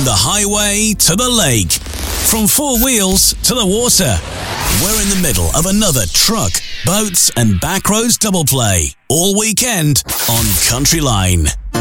the highway to the lake, from four wheels to the water. We're in the middle of another truck, boats and backroads double play all weekend on Country Line.